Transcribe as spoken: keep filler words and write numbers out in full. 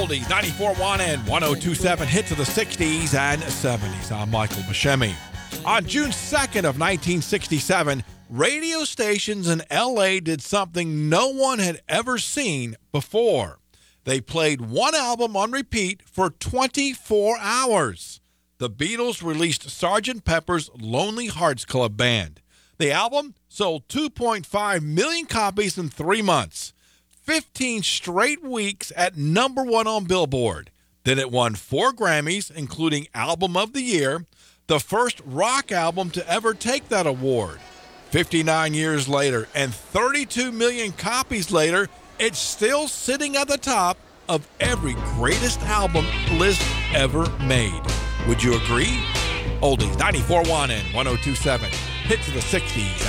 Oldies ninety-four point one and one oh two point seven hits of the sixties and seventies. I'm Michael Buscemi. On June second of nineteen sixty-seven, radio stations in L A did something no one had ever seen before. They played one album on repeat for twenty-four hours. The Beatles released Sergeant Pepper's Lonely Hearts Club Band. The album sold two point five million copies in three months, fifteen straight weeks at number one on Billboard. Then it won four Grammys, including Album of the Year, the first rock album to ever take that award. fifty-nine years later and thirty-two million copies later, it's still sitting at the top of every greatest album list ever made. Would you agree? Oldies ninety-four point one and one oh two point seven hits of the sixties.